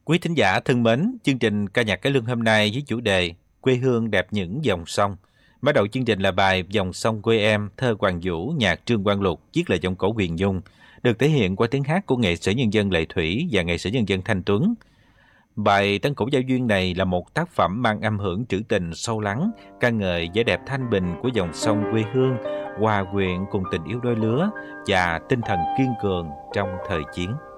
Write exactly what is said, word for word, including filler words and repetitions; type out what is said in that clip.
Quý thính giả thân mến, chương trình ca nhạc cải lương hôm nay với chủ đề Quê hương đẹp những dòng sông. Mở đầu chương trình là bài Dòng sông quê em, thơ Hoàng Vũ, nhạc Trương Quang Lục, viết lời giọng cổ Huyền Nhung, được thể hiện qua tiếng hát của nghệ sĩ nhân dân Lệ Thủy và nghệ sĩ nhân dân Thanh Tuấn. Bài Tân Cổ Giao Duyên này là một tác phẩm mang âm hưởng trữ tình sâu lắng, ca ngợi vẻ đẹp thanh bình của dòng sông quê hương, hòa quyện cùng tình yêu đôi lứa và tinh thần kiên cường trong thời chiến.